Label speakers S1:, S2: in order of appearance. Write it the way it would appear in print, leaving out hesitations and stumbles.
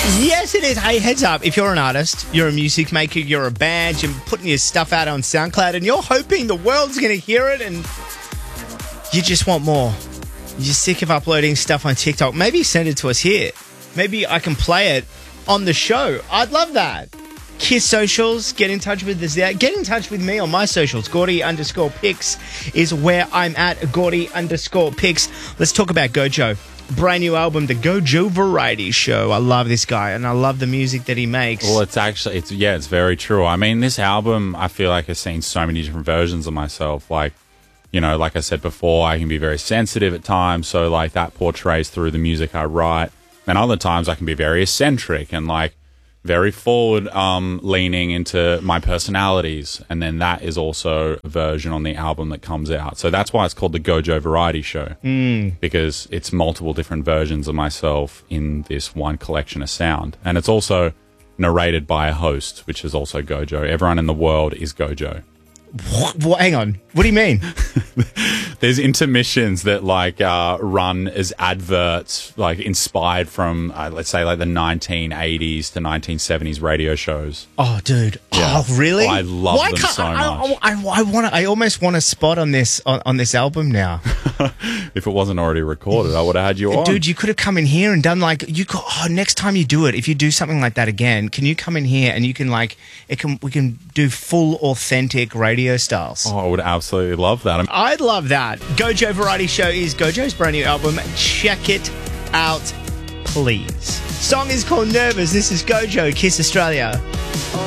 S1: Yes, it is. Hey, heads up. If you're an artist, you're a music maker, you're a band, you're putting your stuff out on SoundCloud and you're hoping the world's going to hear it and you just want more. You're sick of uploading stuff on TikTok. Maybe send it to us here. Maybe I can play it on the show. I'd love that. Kiss socials, get in touch with us there. Get in touch with me on my socials. Gordy_Picks is where I'm at. Gordy_Picks. Let's talk about Gojo. Brand new album, The Gojo Variety Show. I love this guy and I love the music that he makes.
S2: Well, it's very true. I mean, this album, I feel like I've seen so many different versions of myself. Like, you know, like I said before, I can be very sensitive at times. So, like, that portrays through the music I write. And other times I can be very eccentric and, like, very forward leaning into my personalities. And then that is also a version on the album that comes out. So that's why it's called The Gojo Variety Show. Because it's multiple different versions of myself in this one collection of sound. And it's also narrated by a host, which is also Gojo. Everyone in the world is Gojo.
S1: What? Hang on. What do you mean?
S2: There's intermissions that like run as adverts, like inspired from, let's say, like the 1980s to 1970s radio shows.
S1: Oh, dude. Yeah. Oh, really?
S2: I love them so much.
S1: I almost want a spot on this album now.
S2: If it wasn't already recorded, I would have had you on.
S1: Dude, you could have come in here and done next time you do it, if you do something like that again, can you come in here and you can we can do full authentic radio styles?
S2: Oh, I would absolutely love that.
S1: I'd love that. Gojo Variety Show is Gojo's brand new album. Check it out, please. Song is called Nervous. This is Gojo, Kiss Australia.